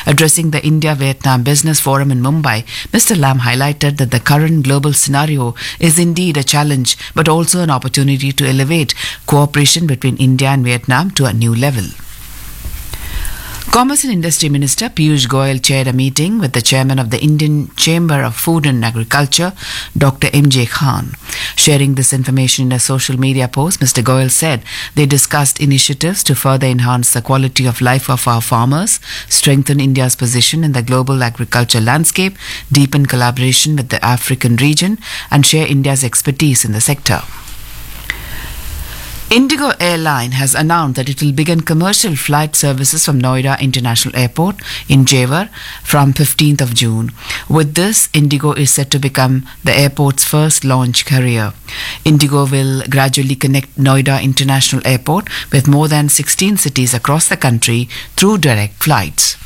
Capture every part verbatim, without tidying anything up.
Addressing the India-Vietnam Business Forum in Mumbai, Mister Lam highlighted that the current global scenario is indeed a challenge, but also an opportunity to elevate cooperation between India and Vietnam to a new level. Commerce and Industry Minister Piyush Goyal chaired a meeting with the chairman of the Indian Chamber of Food and Agriculture, Doctor M J Khan. Sharing this information in a social media post, Mister Goyal said they discussed initiatives to further enhance the quality of life of our farmers, strengthen India's position in the global agriculture landscape, deepen collaboration with the African region, and share India's expertise in the sector. Indigo Airline has announced that it will begin commercial flight services from Noida International Airport in Jewar from fifteenth of June. With this, Indigo is set to become the airport's first launch carrier. Indigo will gradually connect Noida International Airport with more than sixteen cities across the country through direct flights.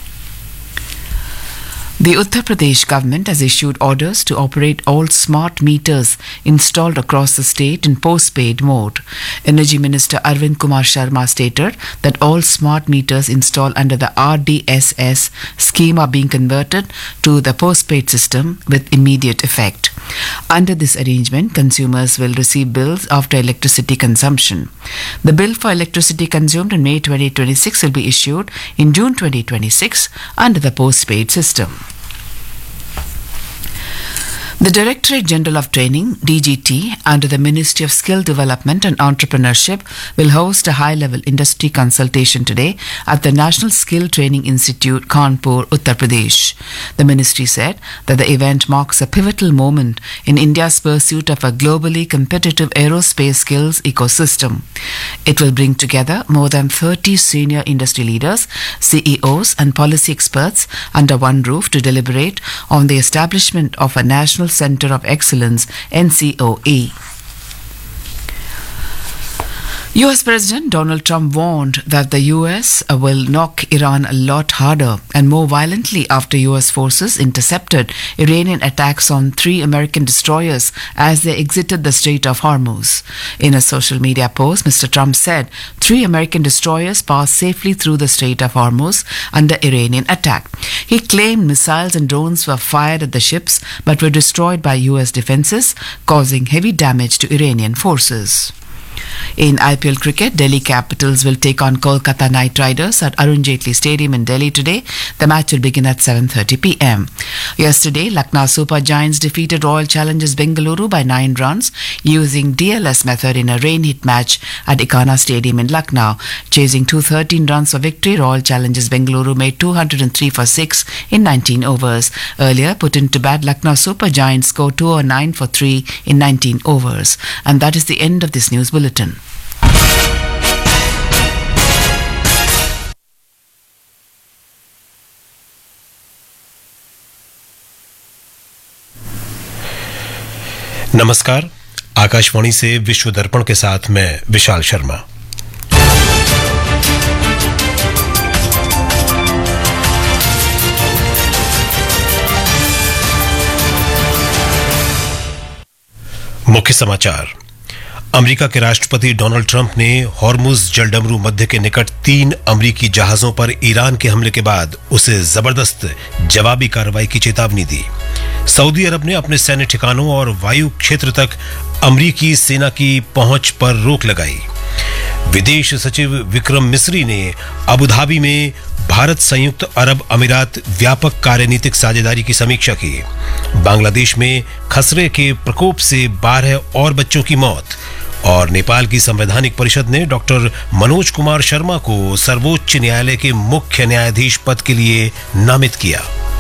The Uttar Pradesh government has issued orders to operate all smart meters installed across the state in post-paid mode. Energy Minister Arvind Kumar Sharma stated that all smart meters installed under the R D S S scheme are being converted to the post-paid system with immediate effect. Under this arrangement, consumers will receive bills after electricity consumption. The bill for electricity consumed in May twenty twenty-six will be issued in June twenty twenty-six under the post-paid system. The Directorate General of Training, D G T, under the Ministry of Skill Development and Entrepreneurship will host a high-level industry consultation today at the National Skill Training Institute, Kanpur, Uttar Pradesh. The ministry said that the event marks a pivotal moment in India's pursuit of a globally competitive aerospace skills ecosystem. It will bring together more than thirty senior industry leaders, C E Os and policy experts under one roof to deliberate on the establishment of a national Center of Excellence, N C O E. U S President Donald Trump warned that the U S will knock Iran a lot harder and more violently after U S forces intercepted Iranian attacks on three American destroyers as they exited the Strait of Hormuz. In a social media post, Mister Trump said three American destroyers passed safely through the Strait of Hormuz under Iranian attack. He claimed missiles and drones were fired at the ships but were destroyed by U S defenses, causing heavy damage to Iranian forces. In I P L cricket, Delhi Capitals will take on Kolkata Knight Riders at Arun Jaitley Stadium in Delhi today. The match will begin at seven thirty p m. Yesterday, Lucknow Super Giants defeated Royal Challengers Bengaluru by nine runs using D L S method in a rain-hit match at Ikana Stadium in Lucknow. Chasing two hundred thirteen runs for victory, Royal Challengers Bengaluru made two hundred three for six in nineteen overs. Earlier, put into bat, Lucknow Super Giants scored two hundred nine for three in nineteen overs. And that is the end of this news bulletin. नमस्कार, आकाशवाणी से विश्व दर्पण के साथ मैं विशाल शर्मा। मुख्य समाचार। America के राष्ट्रपति डोनाल्ड ट्रंप ने हॉर्मुज जलडमरू मध्य के निकट तीन अमेरिकी जहाजों पर ईरान के हमले के बाद उसे जबरदस्त जवाबी कार्रवाई की चेतावनी दी। सऊदी अरब ने अपने सैन्य ठिकानों और वायु क्षेत्र तक अमेरिकी सेना की पहुंच पर रोक लगाई। विदेश सचिव विक्रम मिस्री ने अबू धाबी में भारत संयुक्त अरब अमीरात व्यापक कार्यनीतिक साझेदारी की समीक्षा की। बांग्लादेश में खसरे के प्रकोप से बारह और बच्चों की मौत। और नेपाल की संवैधानिक परिषद ने डॉक्टर मनोज कुमार शर्मा को सर्वोच्च न्यायालय के मुख्य न्यायाधीश पद के लिए नामित किया।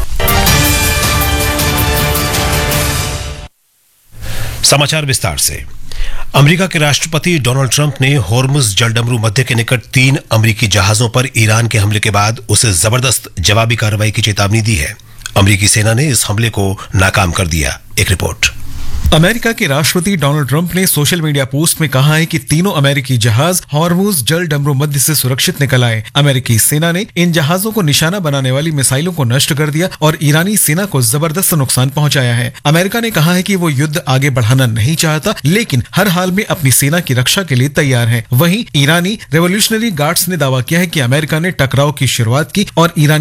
समाचार विस्तार से। अमेरिका के राष्ट्रपति डोनाल्ड ट्रंप ने हॉर्मुज जलडमरू मध्य के निकट तीन अमेरिकी जहाजों पर ईरान के हमले के बाद उसे जबरदस्त जवाबी कार्रवाई की चेतावनी दी है। अमेरिकी सेना ने इस हमले को नाकाम कर दिया। एक रिपोर्ट। अमेरिका के राष्ट्रपति डोनाल्ड ट्रंप ने सोशल मीडिया पोस्ट में कहा है कि तीनों अमेरिकी जहाज हॉर्मुज जल डमरू मध्य से सुरक्षित निकल आए। अमेरिकी सेना ने इन जहाजों को निशाना बनाने वाली मिसाइलों को नष्ट कर दिया और ईरानी सेना को जबरदस्त नुकसान पहुंचाया है। अमेरिका ने कहा है कि वो युद्ध आगे बढ़ाना नहीं चाहता, लेकिन हर हाल में अपनी सेना की रक्षा के लिए तैयार है। वहीं ईरानी रेवोल्यूशनरी गार्ड्स ने दावा किया है कि अमेरिका ने टकराव की शुरुआत की और ईरानी